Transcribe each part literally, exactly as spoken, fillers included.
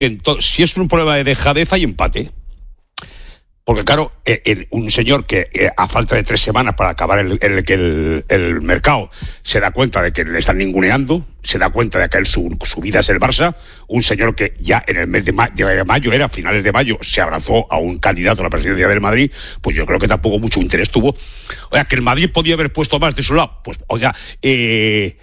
Entonces, si es un problema de dejadez, hay empate. Porque claro, eh, el, un señor que eh, a falta de tres semanas para acabar el, el, el, el mercado se da cuenta de que le están ninguneando, se da cuenta de que él, su, su vida es el Barça, un señor que ya en el mes de, ma- de mayo, era finales de mayo, se abrazó a un candidato a la presidencia del Madrid, pues yo creo que tampoco mucho interés tuvo. Oiga, que el Madrid podía haber puesto más de su lado, pues oiga, eh...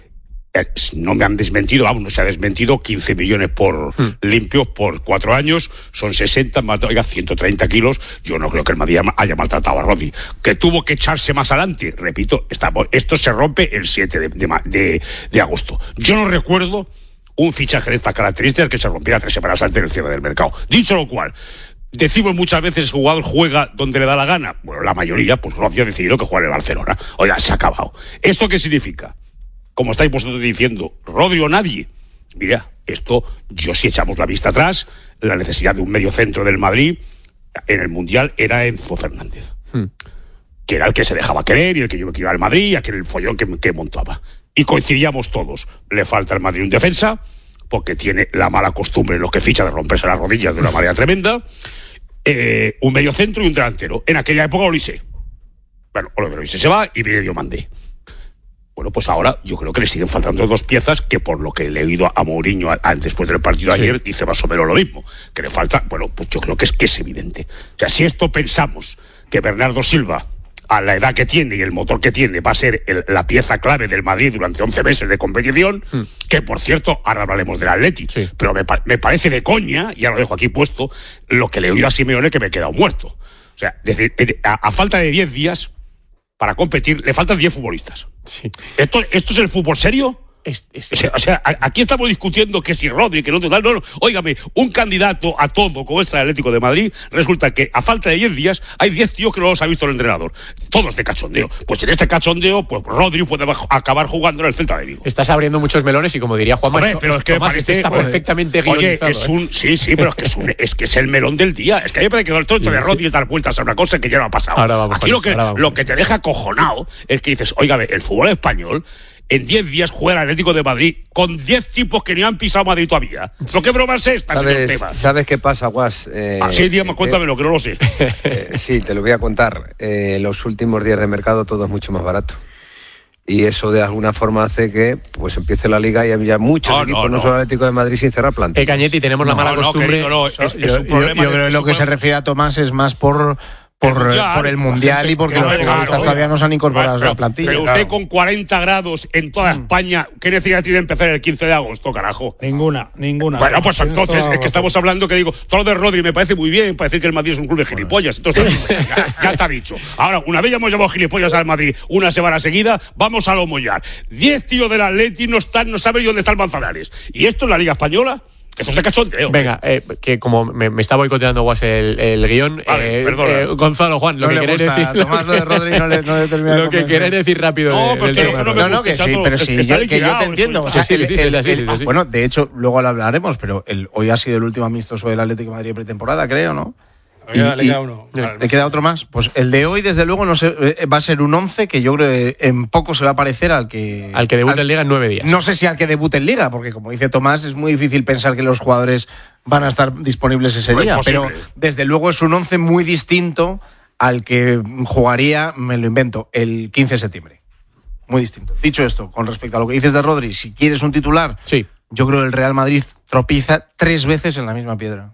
no me han desmentido, vamos, no se ha desmentido quince millones por hmm. limpios por cuatro años, son sesenta más, oiga, ciento treinta kilos. Yo no creo que el Madrid haya maltratado a Rodri, que tuvo que echarse más adelante. Repito, está, esto se rompe el siete de, de, de, de agosto. Yo no recuerdo un fichaje de estas características que se rompiera tres semanas antes del cierre del mercado. Dicho lo cual, decimos muchas veces el jugador juega donde le da la gana. Bueno, la mayoría, pues Rodri ha decidido que juega en el Barcelona. Oiga, se ha acabado. ¿Esto qué significa? Como estáis vosotros diciendo, Rodri o nadie. Mira, esto, yo si echamos la vista atrás, la necesidad de un medio centro del Madrid en el Mundial era Enzo Fernández, hmm. que era el que se dejaba querer y el que yo me iba al Madrid, aquel el follón que, que montaba. Y coincidíamos todos. Le falta al Madrid un defensa, porque tiene la mala costumbre en los que ficha de romperse las rodillas de una manera tremenda, eh, un medio centro y un delantero. En aquella época Olise. Bueno, Olise se va y viene Diomandé. Bueno, pues ahora yo creo que le siguen faltando dos piezas que por lo que le he oído a Mourinho a, a, después del partido de sí. ayer, dice más o menos lo mismo. Que le falta, bueno, pues yo creo que es que es evidente. O sea, si esto pensamos que Bernardo Silva, a la edad que tiene y el motor que tiene, va a ser el, la pieza clave del Madrid durante once meses de competición, hmm. que por cierto, ahora hablaremos del Atleti, sí. pero me, me parece de coña, ya lo dejo aquí puesto, lo que le he oído a Simeone que me he quedado muerto. O sea, decir, a, a falta de diez días para competir, le faltan diez futbolistas. Sí. ¿Esto, ¿Esto es el fútbol serio? Es, es... O, sea, o sea, aquí estamos discutiendo que si Rodri, que no te tal, no, no. Óigame, un candidato a todo como es el Atlético de Madrid, resulta que a falta de diez días hay diez tíos que no los ha visto el entrenador. Todos de cachondeo. Pues en este cachondeo, pues Rodri puede acabar jugando en el Celta de Vigo. Estás abriendo muchos melones y como diría Juanma, Hombre, pero es que Tomás, parece, este está perfectamente guionizado. Oye, es un, ¿eh? sí, sí, pero es que es, un, es que es el melón del día. Es que a mí me parece que todo esto de Rodri es dar vueltas a una cosa que ya no ha pasado. Ahora vamos, aquí lo que, lo que te deja acojonado es que dices, óigame, el fútbol español en diez días juega el Atlético de Madrid con diez tipos que ni han pisado Madrid todavía. ¿Lo que broma es esta, ¿Sabes, señor Tebas? ¿Sabes qué pasa, Guas? Eh, ah, sí, dígame, eh, cuéntamelo, que no lo sé. Eh, sí, te lo voy a contar. Eh, los últimos días de mercado todo es mucho más barato. Y eso de alguna forma hace que pues empiece la liga y haya muchos oh, equipos, no, no. no solo el Atlético de Madrid, sin cerrar plantas. Eh, Cañete, tenemos la no, mala no, costumbre. No, no, es, es yo, yo, yo creo que lo que se refiere a Tomás es más por... Por el, mundial, por el Mundial y porque que, los futbolistas claro, todavía no se han incorporado pero, a la plantilla. Pero usted claro. con cuarenta grados en toda mm. España, ¿qué necesidad tiene de empezar el quince de agosto, carajo? Ninguna, ninguna. Bueno, pues entonces, es que estamos hablando que digo, todo lo de Rodri me parece muy bien, parece que el Madrid es un club de gilipollas. Entonces, ya, ya está dicho. Ahora, una vez ya hemos llamado gilipollas al Madrid una semana seguida, vamos a lo mollar. Diez tíos del Atleti no están, no saben dónde está el Manzanares. ¿Y esto es la Liga Española? Esto es de cachondeo. Venga, eh, que como me, me está boicoteando Guas el, el guión, vale, eh, eh, Gonzalo, Juan, lo no que queréis decir. Tomás lo de Rodri no le, no le termina Lo que queréis decir rápido. No, de, pues que no, no, me no, no, que sí, pero sí, yo, que yo te entiendo. O sea, sí, sí, sí, el, el, sí, sí, sí, sí. Bueno, de hecho, luego lo hablaremos, pero el, hoy ha sido el último amistoso del Atlético de Madrid pretemporada, creo, ¿no? Y, le queda uno. Y, ¿Le queda otro más? Pues el de hoy, desde luego, no sé, va a ser un once que yo creo que en poco se va a parecer al que... Al que debute en Liga en nueve días. No sé si al que debute en Liga, porque como dice Tomás, es muy difícil pensar que los jugadores van a estar disponibles ese no día. Pero desde luego es un once muy distinto al que jugaría, me lo invento, el quince de septiembre. Muy distinto. Dicho esto, con respecto a lo que dices de Rodri, si quieres un titular, sí. yo creo que el Real Madrid tropieza tres veces en la misma piedra.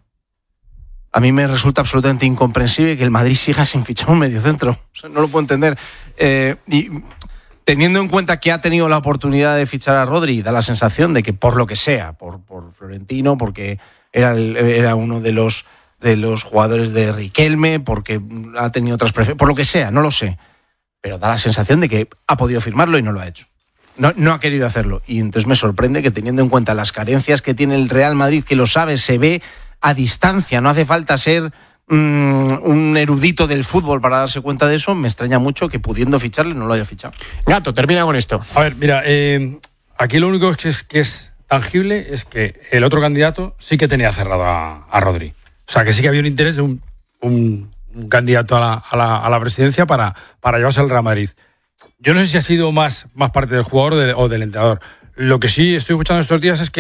A mí me resulta absolutamente incomprensible que el Madrid siga sin fichar un mediocentro. O sea, no lo puedo entender. Eh, y teniendo en cuenta que ha tenido la oportunidad de fichar a Rodri, da la sensación de que por lo que sea, por, por Florentino, porque era, el, era uno de los, de los jugadores de Riquelme, porque ha tenido otras preferencias, por lo que sea, no lo sé. Pero da la sensación de que ha podido firmarlo y no lo ha hecho. No, no ha querido hacerlo. Y entonces me sorprende que teniendo en cuenta las carencias que tiene el Real Madrid, que lo sabe, se ve a distancia, no hace falta ser mmm, un erudito del fútbol para darse cuenta de eso, me extraña mucho que pudiendo ficharle no lo haya fichado. Gato, termina con esto. A ver, mira, eh, aquí lo único que es, que es tangible es que el otro candidato sí que tenía cerrado a, a Rodri. O sea, que sí que había un interés de un, un, un candidato a la, a, la, a la presidencia para, para llevarse al Real Madrid. Yo no sé si ha sido más, más parte del jugador o, de, o del entrenador. Lo que sí estoy escuchando estos días es que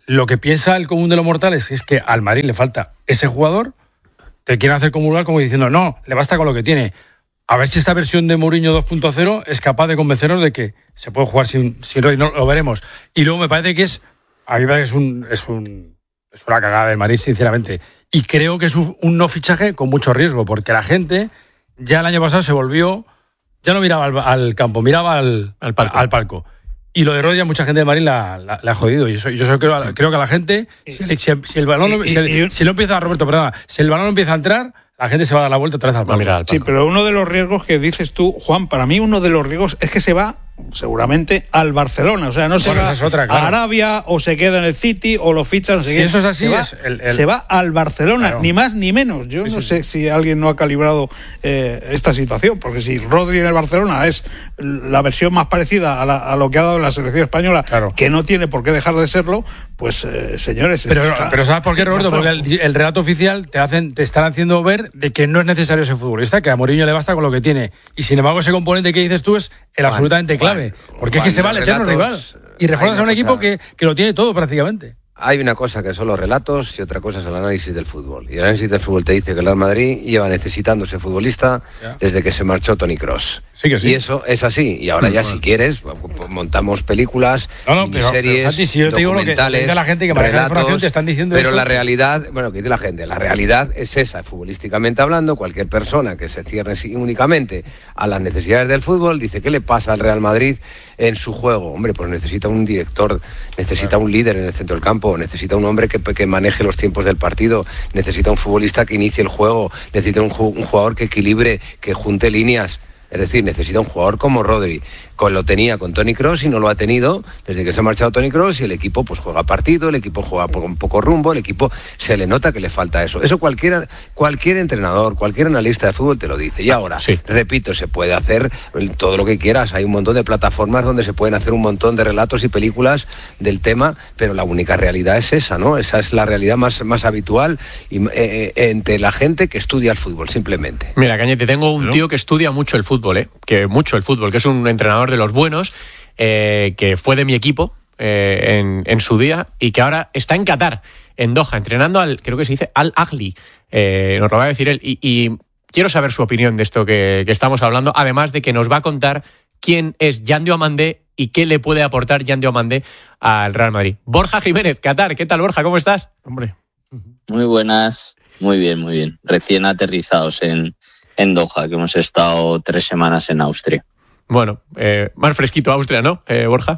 lo que piensa el común de los mortales es que al Madrid le falta ese jugador, te quieren hacer comulgar como diciendo, no, le basta con lo que tiene. A ver si esta versión de Mourinho dos punto cero es capaz de convencernos de que se puede jugar sin, sin Rodri, no, lo veremos. Y luego me parece que es, a mí me parece que es, un, es, un, es una cagada del Madrid, sinceramente. Y creo que es un, un no fichaje con mucho riesgo, porque la gente ya el año pasado se volvió, ya no miraba al, al campo, miraba al, al, palco. al palco. Y lo de Rodri, mucha gente de Madrid la, la, la ha jodido. Y eso, yo eso creo, creo que a la gente, si, si, si el balón, y, si, el, y, si lo empieza, Roberto, perdona, si el balón empieza a entrar, la gente se va a dar la vuelta otra vez al palco. Al sí, pero uno de los riesgos que dices tú, Juan, para mí uno de los riesgos es que se va seguramente al Barcelona, o sea, no se va es otra, claro. a Arabia o se queda en el City o lo fichan, no sé si qué. Eso es así, se, va, es el, el... se va al Barcelona, claro. ni más ni menos. Yo eso no sí. sé si alguien no ha calibrado eh, esta situación, porque si Rodri en el Barcelona es la versión más parecida a, la, a lo que ha dado la selección española, claro. que no tiene por qué dejar de serlo, pues eh, señores. Pero, está, pero ¿sabes por qué, Roberto? Porque el, el relato oficial te hacen, te están haciendo ver de que no es necesario ese futbolista, que a Mourinho le basta con lo que tiene. Y sin embargo, ese componente que dices tú es el Juan, absolutamente clave. Juan, porque Juan, es que se va al eterno rival. Y refuerzas a un equipo que, que lo tiene todo prácticamente. Hay una cosa que son los relatos y otra cosa es el análisis del fútbol. Y el análisis del fútbol te dice que el Real Madrid lleva necesitando ese futbolista ya. desde que se marchó Toni Kroos. Sí que sí. Y eso es así. Y ahora sí, ya bueno. si quieres, montamos películas, no, no, pero, series, pero, Santi, si yo te digo lo que dice la gente que maneja la información te están diciendo pero eso. la realidad, bueno, que dice la gente, la realidad es esa, futbolísticamente hablando. Cualquier persona que se cierre únicamente a las necesidades del fútbol dice, ¿qué le pasa al Real Madrid en su juego? Hombre, pues necesita un director, necesita claro. un líder en el centro del campo, necesita un hombre que, que maneje los tiempos del partido, necesita un futbolista que inicie el juego, necesita un, un jugador que equilibre, que junte líneas. Es decir, necesita un jugador como Rodri. Con, lo tenía con Toni Kroos y no lo ha tenido desde que se ha marchado Toni Kroos y el equipo pues juega partido, el equipo juega con poco rumbo, el equipo se le nota que le falta eso. Eso cualquier, cualquier entrenador, cualquier analista de fútbol te lo dice. Y ahora, sí. repito, se puede hacer todo lo que quieras. Hay un montón de plataformas donde se pueden hacer un montón de relatos y películas del tema, pero la única realidad es esa, ¿no? Esa es la realidad más, más habitual y, eh, entre la gente que estudia el fútbol, simplemente. Mira, Cañete, tengo un tío que estudia mucho el fútbol, ¿eh? Que mucho el fútbol, que es un entrenador de los buenos, eh, que fue de mi equipo eh, en, en su día y que ahora está en Qatar, en Doha, entrenando al, creo que se dice Al Ahly, eh, nos lo va a decir él, y, y quiero saber su opinión de esto que, que estamos hablando, además de que nos va a contar quién es Yan Diomandé y qué le puede aportar Yan Diomandé al Real Madrid. Borja Jiménez, Qatar, ¿qué tal, Borja? ¿Cómo estás? Hombre. Muy buenas, muy bien, muy bien. Recién aterrizados en en Doha, que hemos estado tres semanas en Austria. Bueno, eh, más fresquito Austria, ¿no, eh, Borja?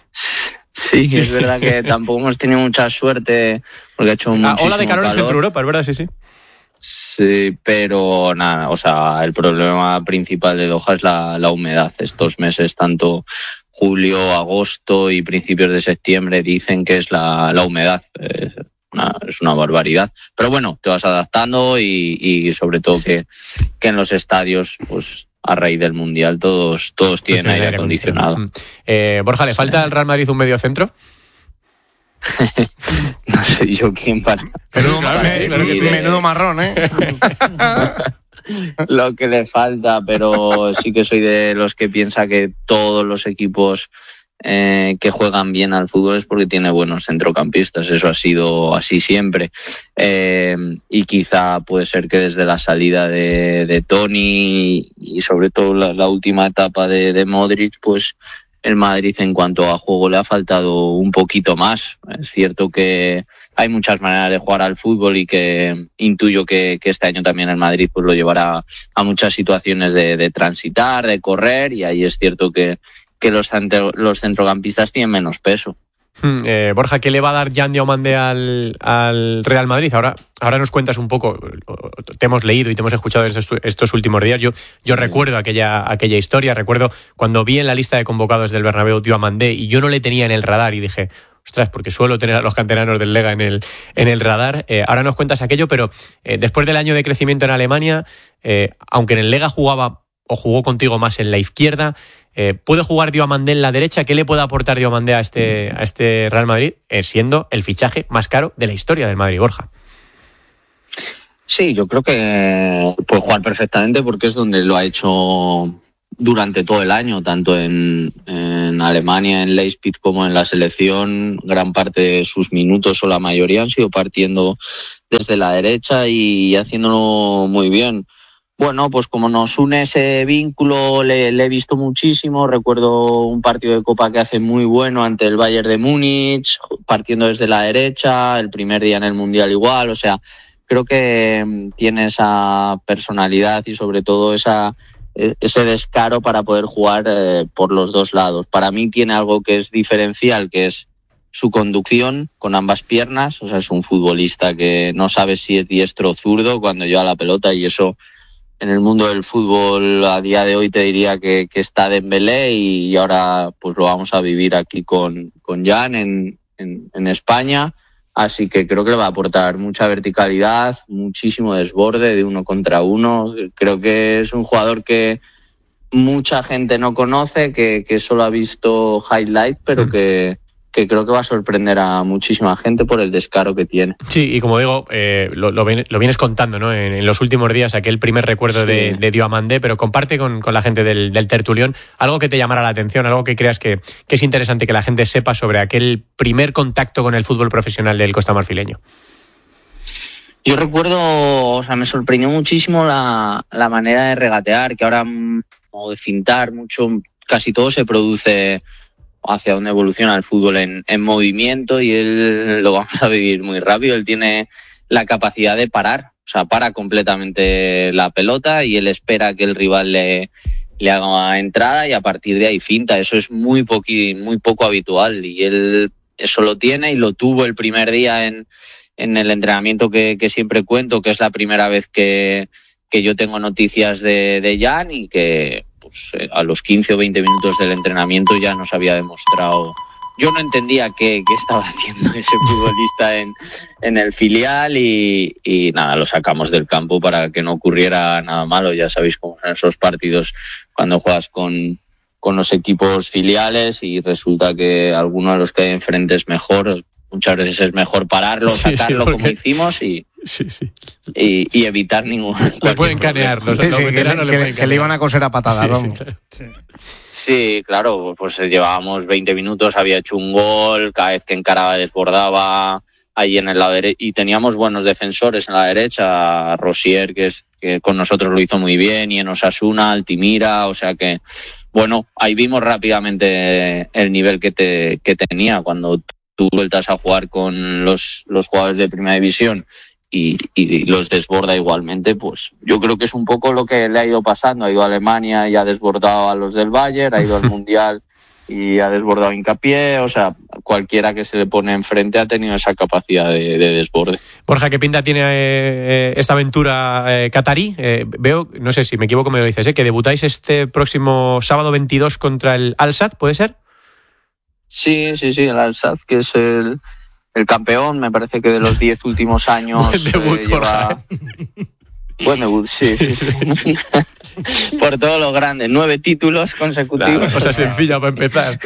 Sí, es verdad que tampoco hemos tenido mucha suerte porque ha hecho un ah, ola de calor, calor en Centro Europa, es verdad, sí, sí. Sí, pero nada, o sea, el problema principal de Doha es la, la humedad. Estos meses, tanto julio, agosto y principios de septiembre, dicen que es la, la humedad. Eh, Una, es una barbaridad, pero bueno, te vas adaptando y, y sobre todo que, que en los estadios, pues a raíz del Mundial todos todos tienen pues aire, aire acondicionado. acondicionado. Eh, Borja, ¿le falta al Real Madrid un medio centro? No sé yo quién para... Menudo, claro, me, pero que sí, menudo marrón, ¿eh? Lo que le falta, pero sí que soy de los que piensa que todos los equipos Eh, que juegan bien al fútbol es porque tiene buenos centrocampistas, eso ha sido así siempre, eh, y quizá puede ser que desde la salida de, de Toni y sobre todo la, la última etapa de, de Modric, pues el Madrid en cuanto a juego le ha faltado un poquito más. Es cierto que hay muchas maneras de jugar al fútbol y que intuyo que, que este año también el Madrid pues lo llevará a muchas situaciones de, de transitar, de correr, y ahí es cierto que que los, centro, los centrocampistas tienen menos peso. Hmm, eh, Borja, ¿qué le va a dar Yan Diomandé al, al Real Madrid? Ahora, ahora nos cuentas un poco, te hemos leído y te hemos escuchado estos, estos últimos días. Yo, yo sí. recuerdo aquella, aquella historia, recuerdo cuando vi en la lista de convocados del Bernabéu Diomandé y yo no le tenía en el radar y dije, ostras, porque suelo tener a los canteranos del Lega en el, en el radar. Eh, ahora nos cuentas aquello, pero eh, después del año de crecimiento en Alemania, eh, aunque en el Lega jugaba o jugó contigo más en la izquierda, Eh, ¿puede jugar Diomandé en la derecha? ¿Qué le puede aportar Diomandé a este, a este Real Madrid, eh, siendo el fichaje más caro de la historia del Madrid, Borja? Sí, yo creo que puede jugar perfectamente porque es donde lo ha hecho durante todo el año, tanto en, en Alemania, en Leipzig, como en la selección. Gran parte de sus minutos, o la mayoría, han sido partiendo desde la derecha y haciéndolo muy bien. Bueno, pues como nos une ese vínculo, le, le he visto muchísimo. Recuerdo un partido de Copa que hace muy bueno ante el Bayern de Múnich, partiendo desde la derecha, el primer día en el Mundial igual. O sea, creo que tiene esa personalidad y sobre todo esa ese descaro para poder jugar eh, por los dos lados. Para mí tiene algo que es diferencial, que es su conducción con ambas piernas. O sea, es un futbolista que no sabe si es diestro o zurdo cuando lleva la pelota, y eso en el mundo del fútbol a día de hoy te diría que, que está Dembélé, y ahora pues lo vamos a vivir aquí con, con Jan en, en, en España. Así que creo que le va a aportar mucha verticalidad, muchísimo desborde de uno contra uno. Creo que es un jugador que mucha gente no conoce, que, que solo ha visto highlight, pero sí. que... que creo que va a sorprender a muchísima gente por el descaro que tiene. Sí, y como digo, eh, lo, lo, ven, lo vienes contando, ¿no? En, en los últimos días, aquel primer recuerdo sí. de, de Diomandé, pero comparte con, con la gente del, del tertulión algo que te llamara la atención, algo que creas que, que es interesante que la gente sepa sobre aquel primer contacto con el fútbol profesional del costamarfileño. Yo recuerdo, o sea, me sorprendió muchísimo la, la manera de regatear, que ahora, o de fintar mucho, casi todo se produce hacia donde evoluciona el fútbol en, en movimiento, y él lo vamos a vivir muy rápido. Él tiene la capacidad de parar, o sea, para completamente la pelota y él espera que el rival le, le haga entrada y a partir de ahí finta. Eso es muy, poqui, muy poco habitual y él eso lo tiene y lo tuvo el primer día en, en el entrenamiento que, que siempre cuento, que es la primera vez que, que yo tengo noticias de, de Jan, y que pues, a los quince o veinte minutos del entrenamiento ya nos había demostrado. Yo no entendía qué, qué estaba haciendo ese futbolista en, en el filial y, y nada, lo sacamos del campo para que no ocurriera nada malo. Ya sabéis cómo son esos partidos cuando juegas con, con los equipos filiales y resulta que alguno de los que hay enfrente es mejor. Muchas veces es mejor pararlo, sí, sacarlo sí, porque... como hicimos y, sí, sí. y, y evitar ningún... Le pueden canear, los, sí, los sí, veteranos que, le pueden que, que le iban a coser a patadas, sí, vamos. Sí, claro. Sí. Sí, claro, pues llevábamos veinte minutos, había hecho un gol, cada vez que encaraba desbordaba ahí en el lado derecho, y teníamos buenos defensores en la derecha, Rosier, que, es, que con nosotros lo hizo muy bien, y en Osasuna, Altimira, o sea que, bueno, ahí vimos rápidamente el nivel que, te, que tenía cuando tú vueltas a jugar con los, los jugadores de primera división y, y los desborda igualmente. Pues yo creo que es un poco lo que le ha ido pasando. Ha ido a Alemania y ha desbordado a los del Bayern, ha ido al Mundial y ha desbordado Hincapié. O sea, cualquiera que se le pone enfrente ha tenido esa capacidad de, de desborde. Borja, ¿qué pinta tiene eh, esta aventura eh, catarí? Eh, veo, no sé si me equivoco, me lo dices, eh, que debutáis este próximo sábado veintidós contra el Al-Sadd, ¿puede ser? Sí, sí, sí, el Al-Sadd, que es el, el campeón, me parece que de los diez últimos años. Buen debut, eh, lleva... Buen debut, sí, sí, sí. Por todo lo grande, nueve títulos consecutivos. Una cosa sencilla para empezar.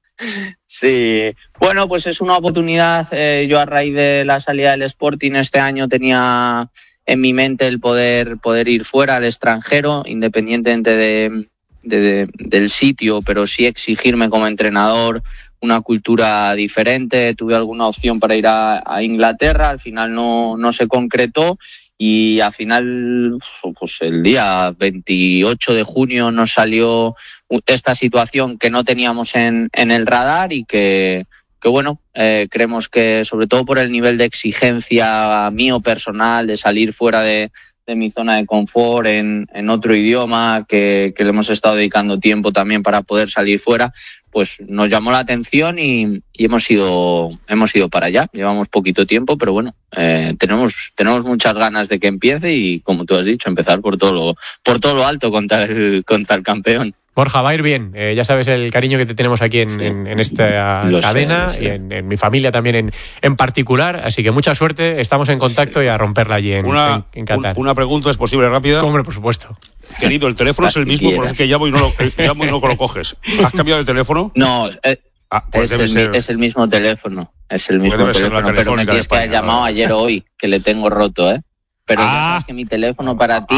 Sí, bueno, pues es una oportunidad. Eh, yo a raíz de la salida del Sporting este año tenía en mi mente el poder, poder ir fuera al extranjero, independientemente de, de, de, del sitio, pero sí exigirme como entrenador una cultura diferente. Tuve alguna opción para ir a, a Inglaterra, al final no, no se concretó y al final, pues el día veintiocho de junio nos salió esta situación que no teníamos en, en el radar y que, que bueno, eh, creemos que sobre todo por el nivel de exigencia mío personal, de salir fuera de, de mi zona de confort en, en otro idioma, que, que le hemos estado dedicando tiempo también para poder salir fuera, pues nos llamó la atención y, y hemos ido hemos ido para allá. Llevamos poquito tiempo, pero bueno, eh, tenemos tenemos muchas ganas de que empiece y, como tú has dicho, empezar por todo lo, por todo lo alto contra el, contra el campeón. Borja, va a ir bien. Eh, ya sabes el cariño que te tenemos aquí en, sí. en, en esta lo cadena sé, sé. y en, en mi familia también en, en particular. Así que mucha suerte. Estamos en contacto sí. y a romperla allí en, una, en, en Qatar. Un, una pregunta, ¿es posible rápida? Hombre, por supuesto. Querido, el teléfono es el mismo por el que llamo y no lo, llamo y no lo coges. ¿Has cambiado el teléfono? No, eh, ah, pues es, el, ser... es el mismo teléfono. Es el mismo teléfono, pero me tienes que haber llamado ayer o hoy, que le tengo roto, ¿eh? Pero ah, ya sabes que mi teléfono para ah, ti...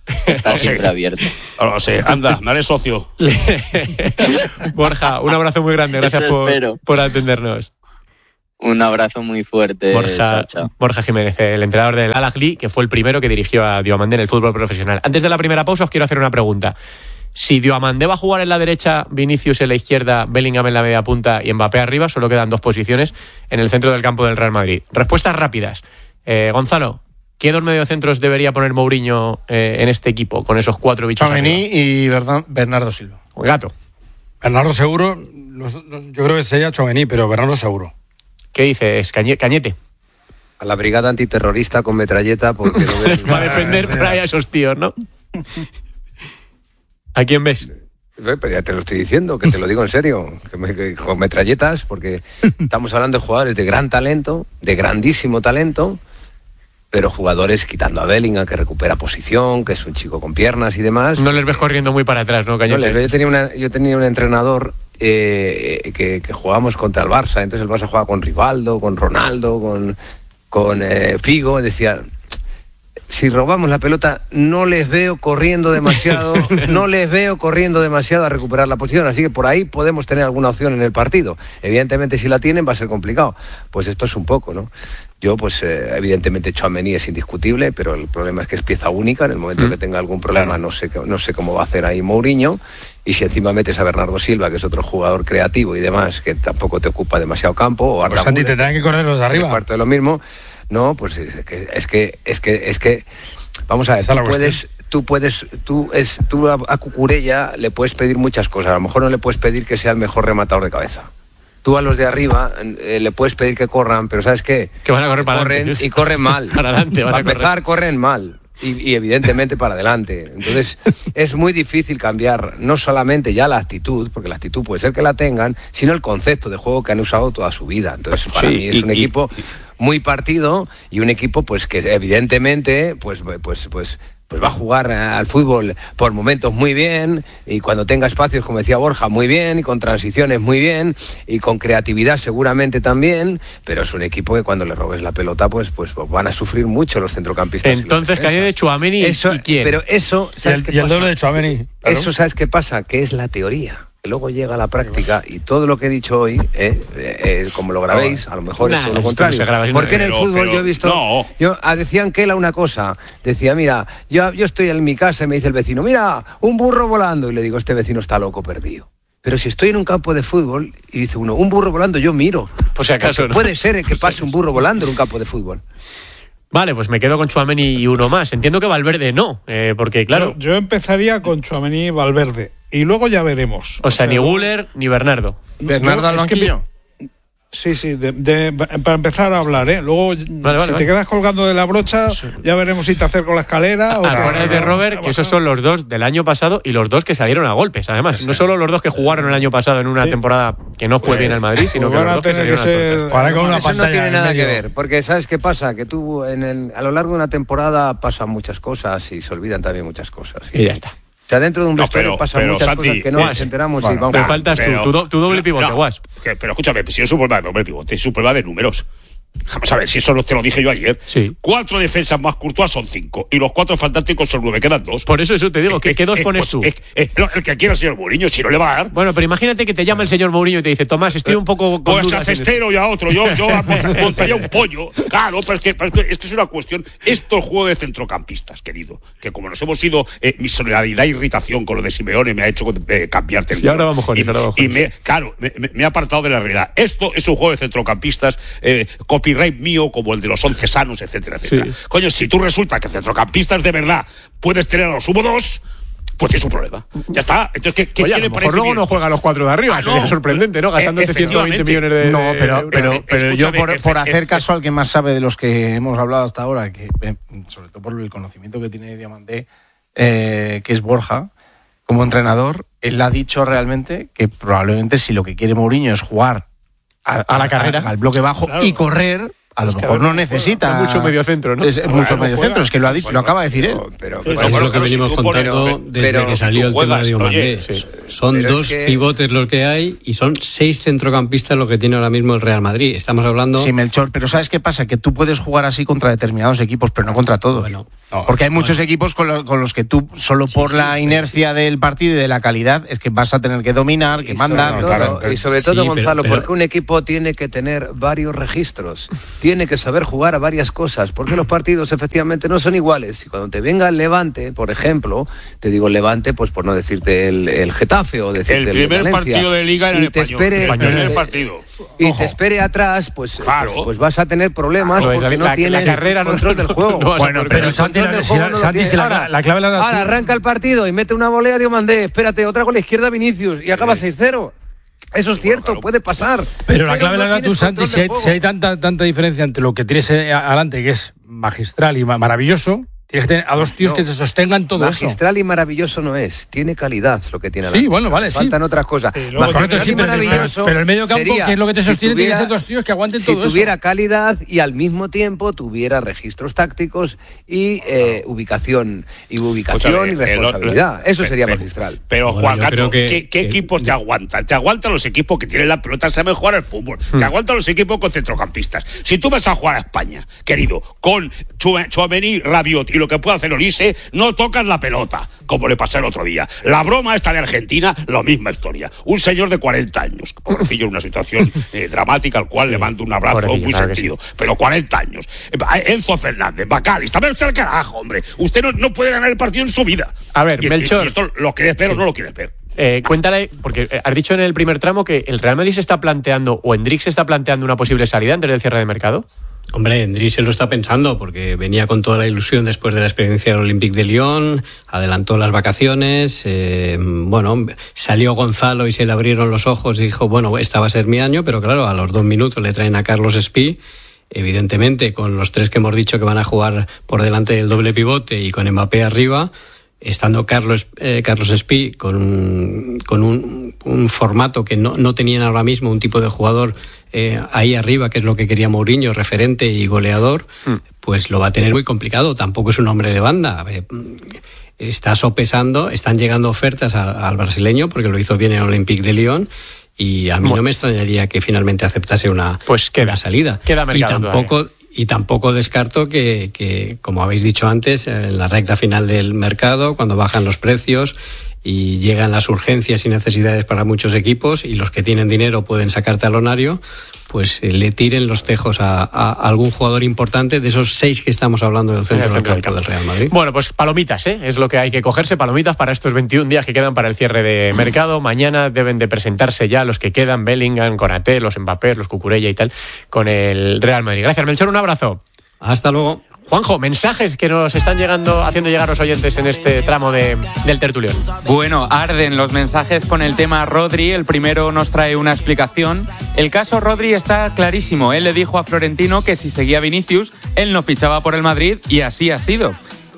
está No sé. siempre abierto. No lo sé, anda, me haré socio. Borja, un abrazo muy grande, gracias Eso por, espero. por atendernos. Un abrazo muy fuerte, Borja, chao, chao. Borja Jiménez, el entrenador del Al-Ahly, que fue el primero que dirigió a Diomandé en el fútbol profesional. Antes de la primera pausa os quiero hacer una pregunta. Si Diomandé va a jugar en la derecha, Vinicius en la izquierda, Bellingham en la media punta y Mbappé arriba, solo quedan dos posiciones en el centro del campo del Real Madrid. Respuestas rápidas. Eh, Gonzalo, ¿qué dos mediocentros debería poner Mourinho eh, en este equipo con esos cuatro bichos Tchouaméni arriba? y Berdan- Bernardo Silva. Gato, Bernardo seguro, los- los- yo creo que sería Tchouaméni, pero Bernardo seguro. ¿qué dices, Cañe- Cañete? A la brigada antiterrorista con metralleta porque no veo Va a defender por ahí a esos tíos, ¿no? ¿A quién ves? Eh, Pero ya te lo estoy diciendo, que te lo digo en serio, que me- que con metralletas, porque estamos hablando de jugadores de gran talento, de grandísimo talento, pero jugadores quitando a Bellingham, que recupera posición, que es un chico con piernas y demás. No les ves corriendo muy para atrás, ¿no, No, Cañete? les veo. yo, tenía una, yo tenía un entrenador eh, que, que jugábamos contra el Barça, entonces el Barça jugaba con Rivaldo, con Ronaldo, con, con eh, Figo, decía... Si robamos la pelota, no les veo corriendo demasiado, no les veo corriendo demasiado a recuperar la posición, así que por ahí podemos tener alguna opción en el partido. Evidentemente, si la tienen, va a ser complicado. Pues esto es un poco, ¿no? Yo, pues, eh, evidentemente, Tchouaméni es indiscutible, pero el problema es que es pieza única. En el momento Mm. que tenga algún problema, no sé, qué- no sé cómo va a hacer ahí Mourinho. Y si encima metes a Bernardo Silva, que es otro jugador creativo y demás, que tampoco te ocupa demasiado campo, o Pues Arda Santi, Güler, tendrán que correr los de el arriba. cuarto de lo mismo. No, pues es que es que es que, es que vamos a ver, Esa es tú la puedes, tú puedes, tú es, tú a, a Cucurella le puedes pedir muchas cosas. A lo mejor no le puedes pedir que sea el mejor rematador de cabeza. Tú a los de arriba eh, le puedes pedir que corran, pero ¿sabes qué? Que van a correr para corren adelante. y corren mal. Para adelante, van a Para empezar, corren mal. Y, y evidentemente para adelante. Entonces es muy difícil cambiar no solamente ya la actitud, porque la actitud puede ser que la tengan, sino el concepto de juego que han usado toda su vida. Entonces para Sí, mí es y- un y- equipo muy partido y un equipo pues que evidentemente pues pues pues pues va a jugar al fútbol por momentos muy bien y cuando tenga espacios, como decía Borja, muy bien, y con transiciones muy bien y con creatividad seguramente también, pero es un equipo que cuando le robes la pelota pues pues van a sufrir mucho los centrocampistas. y los Entonces, defensas. Cañete, Tchouaméni y- Eso, y quién. pero eso, Y ¿sabes el, qué y el pasa? doble de Tchouaméni. claro. Eso, ¿sabes qué pasa? Que es la teoría. Que luego llega la práctica y todo lo que he dicho hoy, eh, eh, eh, como lo grabéis, a lo mejor Nah, es todo lo esto no contrario. se graba, Porque en el pero- fútbol pero yo he visto... no. Yo, ah, decían que era una cosa. Decía, mira, yo, yo estoy en mi casa y me dice el vecino, mira, un burro volando. Y le digo, este vecino está loco perdido. Pero si estoy en un campo de fútbol y dice uno, un burro volando, yo miro. Por si acaso, Porque ¿no? puede ser que pase un burro volando en un campo de fútbol. Vale, pues me quedo con Tchouaméni y uno más. Entiendo que Valverde no, eh, porque claro, Yo, yo empezaría con Tchouaméni y Valverde. Y luego ya veremos. o sea, ni Guller ni Bernardo. Bernardo yo- al es que banquillo. Sí, sí, de- de- para empezar a hablar, ¿eh? Luego, vale, si vale. te quedas colgando de la brocha, ya veremos si te acerco la escalera o... Acuérdate, Robert, que esos son los dos del año pasado y los dos que salieron a golpes, además. No solo los dos que jugaron el año pasado en una Sí. temporada que no fue bien al Madrid, sino Pues que van a los dos que tener que salieron a ser... tortas. Ahora con una Eso no pantalla tiene en nada medio. que ver, porque ¿sabes qué pasa? Que tú en el, a lo largo de una temporada pasan muchas cosas y se olvidan también muchas cosas. Y ya está. O sea, dentro de un No, vestuario pero- pasan pero, muchas Santi, cosas que no Guas, nos enteramos y bueno, vamos. Pero faltas tú, Pero- tu, do- tu doble pivote, no, Guas. que- pero escúchame, si es un problema de doble pivote, es un problema de números. Vamos a ver, si eso no te lo dije yo ayer. Sí. Cuatro defensas más Courtois son cinco. Y los cuatro fantásticos son nueve, quedan dos. Por eso eso te digo, ¿qué, Eh, qué dos eh, pones pues, tú? eh, eh, no, el que quiera, señor Mourinho, si no le va a dar. Bueno, pero imagínate que te llama el señor Mourinho y te dice, Tomás, estoy un poco con Pues dudas a en esto". Cestero y a otro. Yo, yo monta- montaría un pollo. Claro, pero es que, pero es que- es que es una cuestión. Esto es juego de centrocampistas, querido. Que como nos hemos ido, eh, mi solidaridad e irritación con lo de Simeone me ha hecho eh, cambiarte el Sí, ahora guión. vamos con y, eso, ahora vamos y con me, claro, me, me- me he apartado de la realidad. Esto es un juego de centrocampistas, eh, copyright mío, como el de los once sanos, etcétera, etcétera. Sí. Coño, si tú resulta que centrocampistas de verdad puedes tener a los sumo dos, pues tienes un problema. Ya está. Entonces, ¿qué, qué, Oye, qué a le lo parece mejor luego bien? no juega a los cuatro de arriba, Ah, sería no. sorprendente, ¿no? Gastándote E- ciento veinte efectivamente. millones de No, de pero, euros. pero, Eh, pero yo escúchame, por, por efe- hacer efe- caso al que más sabe de los que hemos hablado hasta ahora, que eh, sobre todo por el conocimiento que tiene Diamandé, eh, que es Borja, como entrenador, él ha dicho realmente que probablemente si lo que quiere Mourinho es jugar a, A la carrera. al bloque bajo Claro. y correr, A lo es mejor que no necesita. Es mucho mediocentro, ¿no? Es, es mucho no mediocentro, es que lo ha dicho, Bueno, lo acaba de decir él. Pero, Pero, pero, es lo que pero venimos si tú pones- contando pero- desde pero que si salió tú el juegas, tema de Diomandé. oye, Sí. Son pero es dos que- pivotes lo que hay y son seis centrocampistas lo que tiene ahora mismo el Real Madrid. Estamos hablando... Sí, Melchor, pero ¿sabes qué pasa? Que tú puedes jugar así contra determinados equipos, pero no contra todos. Bueno, No, Porque hay muchos bueno. equipos con, lo- con los que tú, solo por sí, la pero inercia del partido y de la calidad, es que vas a tener que dominar, que Y mandar. sobre que- todo, claro, claro. y sobre todo, Sí, pero- Gonzalo, pero- porque un equipo tiene que tener varios registros, tiene que saber jugar a varias cosas, porque los partidos efectivamente no son iguales. Y cuando te venga el Levante, por ejemplo, te digo el Levante, pues por no decirte el, el Getafe o decirte El el primer Valencia, partido de Liga en y el te español. espere- El primer eh, partido. y Ojo. te espere atrás, pues, Claro. pues, pues vas a tener problemas Claro, porque la- no la- tienes la carrera no- control del juego. no vas a Bueno, poder- pero el Santi, control la, del si juego la- no lo Santi, tiene. si la, Ahora- la clave la Ahora arranca el partido y mete una volea a Diomandé, espérate, otra con la izquierda Vinicius y acaba seis cero. Eso es cierto, claro. puede pasar. Pero la clave no la da tienes tú, Santi, control si del hay, juego. si hay tanta, tanta diferencia entre lo que tienes eh, adelante, que es magistral y ma- maravilloso, tienes que tener a dos tíos No. que se sostengan todo eso. Magistral y maravilloso no es, tiene calidad lo que tiene Sí, adelante. bueno, vale, sí. Faltan otras cosas. luego Correcto, Magistral sí, y pero, pero- maravilloso pero el medio campo, sería que es lo que te si sostiene, tiene que tuviera- ser dos tíos que aguanten si todo tuviera eso. calidad y al mismo tiempo tuviera registros tácticos y eh, ubicación y ubicación Escúchame, y el- responsabilidad. Eso pe- sería pe- magistral. Pero Bueno, Juan yo Carlos, creo que- ¿qué, qué que- equipos te aguantan? Te aguantan los equipos que tienen la pelota, saben jugar al fútbol. Te aguantan los equipos con centrocampistas. Si tú vas a jugar a España, querido, con Tchouaméni, Rabiot y lo que puede hacer Olise, no tocas la pelota, como le pasó el otro día. La broma esta de Argentina, la misma historia. Un señor de cuarenta años, pobrecillo en una situación eh, dramática, al cual le mando un abrazo pobrecillo, muy claro que sentido. Pero cuarenta años. Eh, Enzo Fernández, Bacali, está usted al carajo, hombre. Usted no, no puede ganar el partido en su vida. A ver, Y- Melchor. y esto lo quieres ver o Sí. no lo quieres ver. Eh, cuéntale, porque eh, has dicho en el primer tramo que el Real Madrid se está planteando, o Endrick se está planteando una posible salida antes del cierre de mercado. Hombre, Endrick se lo está pensando porque venía con toda la ilusión después de la experiencia del Olympique de Lyon, adelantó las vacaciones, eh, bueno, salió Gonzalo y se le abrieron los ojos y dijo, bueno, esta va a ser mi año, pero claro, a los dos minutos le traen a Carlos Espí, evidentemente con los tres que hemos dicho que van a jugar por delante del doble pivote y con Mbappé arriba, estando Carlos, eh, Carlos Espí con, un, con un, un formato que no, no tenían ahora mismo, un tipo de jugador eh, ahí arriba, que es lo que quería Mourinho, referente y goleador, mm. pues lo va a tener muy complicado. Tampoco es un hombre de banda. Eh, está sopesando, están llegando ofertas a, al brasileño, porque lo hizo bien en Olympique de Lyon, y a mí bueno. no me extrañaría que finalmente aceptase una, pues queda, una salida. Queda mercado y tampoco todavía. Y tampoco descarto que, que, como habéis dicho antes, en la recta final del mercado, cuando bajan los precios y llegan las urgencias y necesidades para muchos equipos y los que tienen dinero pueden sacar talonario, pues eh, le tiren los tejos a, a algún jugador importante de esos seis que estamos hablando del centro, del, centro del campo del Real Madrid. Bueno, pues palomitas, ¿eh? Es lo que hay que cogerse, palomitas para estos veintiún días que quedan para el cierre de mercado. Mañana deben de presentarse ya los que quedan, Bellingham, Konaté, los Mbappé, los Cucurella y tal, con el Real Madrid. Gracias, Melchor, un abrazo. Hasta luego. Juanjo, mensajes que nos están llegando, haciendo llegar los oyentes en este tramo de, del tertulión. Bueno, arden los mensajes con el tema Rodri. El primero nos trae una explicación. El caso Rodri está clarísimo. Él le dijo a Florentino que si seguía Vinicius, él no fichaba por el Madrid y así ha sido.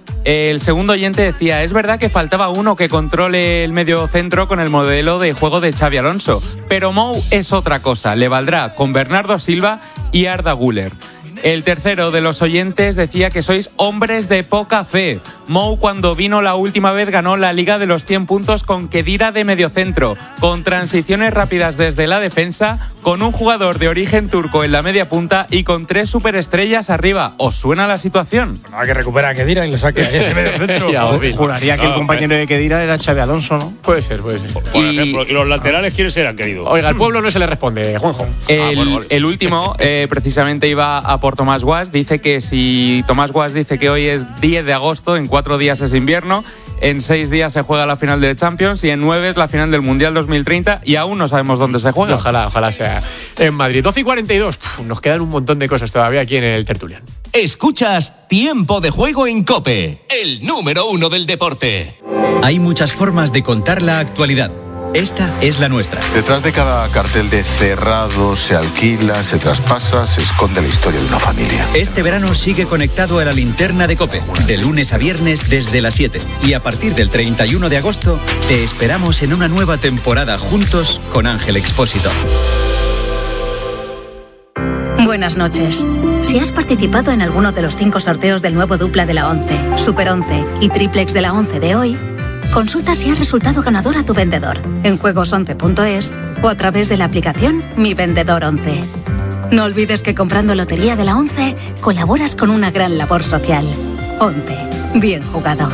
El segundo oyente decía, es verdad que faltaba uno que controle el medio centro con el modelo de juego de Xabi Alonso, pero Mou es otra cosa. Le valdrá con Bernardo Silva y Arda Güler. El tercero de los oyentes decía que sois hombres de poca fe. Mou, cuando vino la última vez, ganó la Liga de los cien puntos con Khedira de mediocentro, con transiciones rápidas desde la defensa, con un jugador de origen turco en la media punta y con tres superestrellas arriba. ¿Os suena la situación? Bueno, hay que recuperar a Khedira y lo saque ahí de mediocentro. Ya, juraría que no, el compañero de Khedira era Xabi Alonso, ¿no? Puede ser, puede ser. Por, por y... ejemplo, ¿y los laterales quiénes eran, querido? Oiga, al pueblo no se le responde, Juanjo. El, ah, bueno, vale. el último, eh, precisamente iba a por Tomás Guas. Dice que si Tomás Guas dice que hoy es diez de agosto, en cuatro días es invierno, en seis días se juega la final del Champions y en nueve es la final del Mundial dos mil treinta y aún no sabemos dónde se juega. Ojalá, ojalá sea en Madrid. doce y cuarenta y dos. Uf, nos quedan un montón de cosas todavía aquí en el tertulián. Escuchas Tiempo de Juego en COPE, el número uno del deporte. Hay muchas formas de contar la actualidad. Esta es la nuestra. Detrás de cada cartel de cerrado, se alquila, se traspasa, se esconde la historia de una familia. Este verano sigue conectado a la linterna de COPE, de lunes a viernes desde las siete. Y a partir del treinta y uno de agosto, te esperamos en una nueva temporada juntos con Ángel Expósito. Buenas noches. Si has participado en alguno de los cinco sorteos del nuevo dupla de la once, Super once y Triplex de la once de hoy, consulta si has resultado ganador a tu vendedor en juegos once punto es o a través de la aplicación Mi Vendedor once. No olvides que comprando Lotería de la once colaboras con una gran labor social. once. Bien jugado.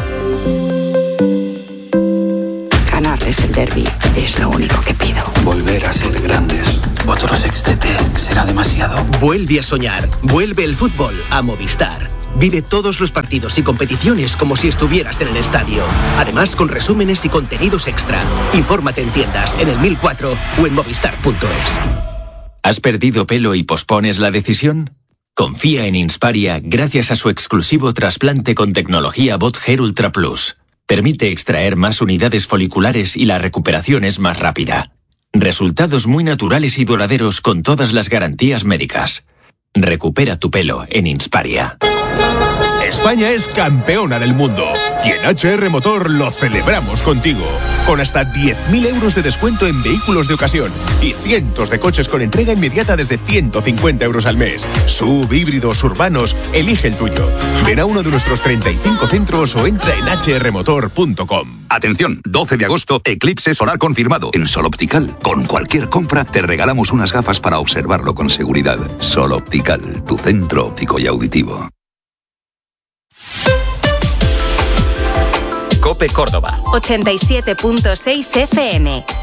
Ganarles el derbi es lo único que pido. Volver a ser grandes. Otro sextete será demasiado. Vuelve a soñar. Vuelve el fútbol a Movistar. Vive todos los partidos y competiciones como si estuvieras en el estadio. Además, con resúmenes y contenidos extra. Infórmate en tiendas, en el mil cuatro o en movistar punto es. ¿Has perdido pelo y pospones la decisión? Confía en Insparia gracias a su exclusivo trasplante con tecnología Bot Hair Ultra Plus. Permite extraer más unidades foliculares y la recuperación es más rápida. Resultados muy naturales y duraderos con todas las garantías médicas. Recupera tu pelo en Insparia. España es campeona del mundo y en H R Motor lo celebramos contigo. Con hasta diez mil euros de descuento en vehículos de ocasión y cientos de coches con entrega inmediata desde ciento cincuenta euros al mes. Sub, híbridos, urbanos, elige el tuyo. Ven a uno de nuestros treinta y cinco centros o entra en h r motor punto com. Atención, doce de agosto, eclipse solar confirmado. En Sol Optical, con cualquier compra, te regalamos unas gafas para observarlo con seguridad. Sol Optical, tu centro óptico y auditivo. COPE Córdoba. ochenta y siete punto seis F M.